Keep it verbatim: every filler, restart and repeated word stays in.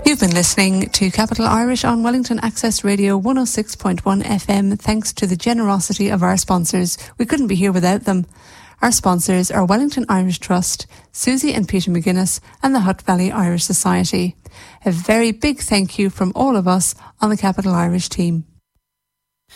You've been listening to Capital Irish on Wellington Access Radio one oh six point one F M thanks to the generosity of our sponsors. We couldn't be here without them. Our sponsors are Wellington Irish Trust, Susie and Peter McGuinness and the Hutt Valley Irish Society. A very big thank you from all of us on the Capital Irish team.